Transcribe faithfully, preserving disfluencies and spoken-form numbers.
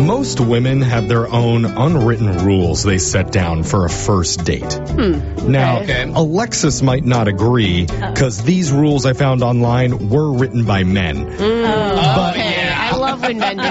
Most women have their own unwritten rules they set down for a first date. Hmm. Now, Okay. Alexis might not agree because these rules I found online were written by men. Oh, Oh, okay. yeah. I love when men do